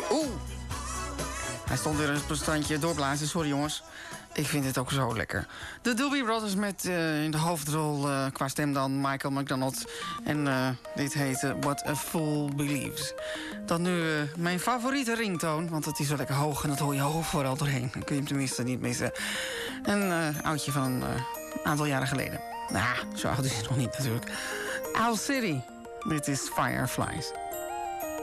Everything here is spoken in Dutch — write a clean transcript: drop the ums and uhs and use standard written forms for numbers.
Oeh. Hij stond weer op een standje doorblazen. Sorry jongens. Ik vind het ook zo lekker. De Doobie Brothers met in de hoofdrol qua stem dan Michael McDonald. En dit heet What a Fool Believes. Dan nu mijn favoriete ringtoon. Want het is zo lekker hoog en dat hoor je overal doorheen. Dan kun je hem tenminste niet missen. Een oudje van een aantal jaren geleden. Nou, zo oud is het nog niet natuurlijk. Owl City. Dit is Fireflies.